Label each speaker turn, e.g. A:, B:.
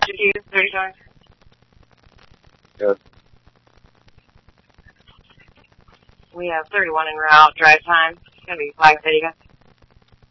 A: your keys, 30 seconds.
B: Yes.
A: We have 31 en route, drive time. It's going to be 5:30.